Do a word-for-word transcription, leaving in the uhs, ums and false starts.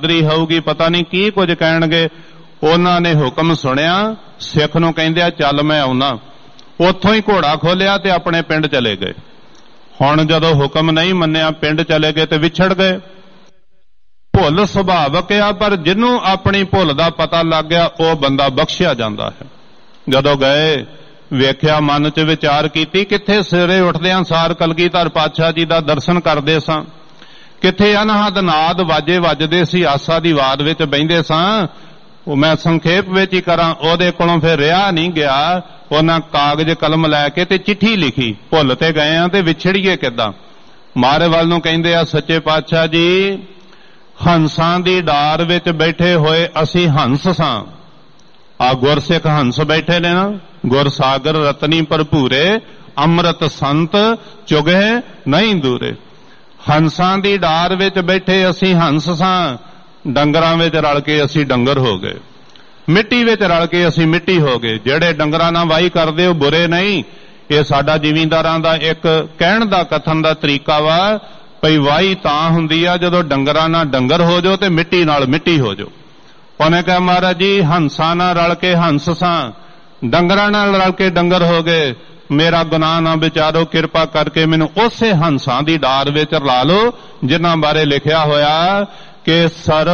ਬਹਾਦਰੀ ਹੋਊਗੀ, ਪਤਾ नहीं की कुछ कहणगे। ਉਹਨਾਂ ਨੇ ਹੁਕਮ ਸੁਣਿਆ, ਸਿੱਖ ਨੂੰ ਕਹਿੰਦੇ ਆ ਚੱਲ ਮੈਂ ਆਉਣਾ। ਉੱਥੋਂ ਹੀ ਘੋੜਾ ਖੋਲਿਆ ਤੇ ਆਪਣੇ ਪਿੰਡ ਚਲੇ ਗਏ। ਹੁਣ ਜਦੋਂ ਹੁਕਮ ਨਹੀਂ ਮੰਨਿਆ, ਪਿੰਡ ਚਲੇ ਗਏ ਤੇ ਵਿਛੜ ਗਏ। ਭੁੱਲ ਸੁਭਾਵਕ ਆ, ਪਰ ਜਿਹਨੂੰ ਆਪਣੀ ਭੁੱਲ ਦਾ ਪਤਾ ਲੱਗ ਗਿਆ ਉਹ ਬੰਦਾ ਬਖਸ਼ਿਆ ਜਾਂਦਾ ਹੈ। ਜਦੋਂ ਗਏ ਵੇਖਿਆ, ਮਨ 'ਚ ਵਿਚਾਰ ਕੀਤੀ, ਕਿੱਥੇ ਸਵੇਰੇ ਉੱਠਦਿਆਂ ਸਾਰ ਕਲਗੀਧਰ ਪਾਤਸ਼ਾਹ ਜੀ ਦਾ ਦਰਸ਼ਨ ਕਰਦੇ ਸਾਂ, ਕਿੱਥੇ ਅਨਹਦ ਨਾਦ ਵਾਜੇ ਵੱਜਦੇ ਸੀ, ਆਸਾ ਦੀ ਵਾਦ ਵਿੱਚ ਬਹਿੰਦੇ ਸਾਂ। ਉਹ ਮੈਂ ਸੰਖੇਪ ਵਿੱਚ ਹੀ ਕਰਾਂ, ਉਹਦੇ ਕੋਲੋਂ ਫਿਰ ਰਿਹਾ ਨਹੀਂ ਗਿਆ। ਉਹਨਾਂ ਕਾਗਜ਼ ਕਲਮ ਲੈ ਕੇ ਤੇ ਚਿੱਠੀ ਲਿਖੀ, ਭੁੱਲ ਤੇ ਗਏ ਆ ਤੇ ਵਿਛੜੀਏ ਕਿੱਦਾਂ। ਮਾਰੇ ਵੱਲ ਨੂੰ ਕਹਿੰਦੇ ਆ, ਸੱਚੇ ਪਾਤਸ਼ਾਹ ਜੀ, ਹੰਸਾਂ ਦੀ ਡਾਰ ਵਿੱਚ ਬੈਠੇ ਹੋਏ ਅਸੀਂ ਹੰਸ ਸਾਂ। ਆ ਗੁਰਸਿੱਖ ਹੰਸ ਬੈਠੇ ਨੇ ਨਾ, ਗੁਰ ਸਾਗਰ ਰਤਨੀ ਭਰਪੂਰੇ, ਅੰਮ੍ਰਿਤ ਸੰਤ ਚੁਗੇ ਨਹੀਂ ਦੂਰੇ। ਹੰਸਾਂ ਦੀ ਡਾਰ ਵਿੱਚ ਬੈਠੇ ਅਸੀਂ ਹੰਸ ਸਾਂ, ਡੰਗਰਾਂ ਵਿੱਚ ਰਲ ਕੇ ਅਸੀਂ ਡੰਗਰ ਹੋ ਗਏ, ਮਿੱਟੀ ਵਿੱਚ ਰਲ ਕੇ ਅਸੀਂ ਮਿੱਟੀ ਹੋ ਗਏ। ਜਿਹੜੇ ਡੰਗਰਾਂ ਨਾਲ ਵਾਹੀ ਕਰਦੇ ਉਹ ਬੁਰੇ ਨਹੀਂ। ਇਹ ਸਾਡਾ ਜ਼ਿਮੀਂਦਾਰਾਂ ਦਾ ਇੱਕ ਕਹਿਣ ਦਾ ਕਥਨ ਦਾ ਤਰੀਕਾ ਵਾ, ਭਈ ਵਾਹੀ ਤਾਂ ਹੁੰਦੀ ਆ ਜਦੋਂ ਡੰਗਰਾਂ ਨਾਲ ਡੰਗਰ ਹੋ ਜਾਓ ਤੇ ਮਿੱਟੀ ਨਾਲ ਮਿੱਟੀ ਹੋ ਜਾਓ। ਉਹਨੇ ਕਿਹਾ, ਮਹਾਰਾਜ ਜੀ, ਹੰਸਾਂ ਨਾਲ ਰਲ ਕੇ ਹੰਸ ਸਾਂ, ਡੰਗਰਾਂ ਨਾਲ ਰਲ ਕੇ ਡੰਗਰ ਹੋ ਗਏ। ਮੇਰਾ ਗੁਨਾਹ ਨਾ ਵਿਚਾਰੋ, ਕਿਰਪਾ ਕਰਕੇ ਮੈਨੂੰ ਉਸੇ ਹੰਸਾਂ ਦੀ ਡਾਰ ਵਿੱਚ ਰਲਾ ਲਓ ਜਿਨ੍ਹਾਂ ਬਾਰੇ ਲਿਖਿਆ ਹੋਇਆ ਕਿ ਸਰ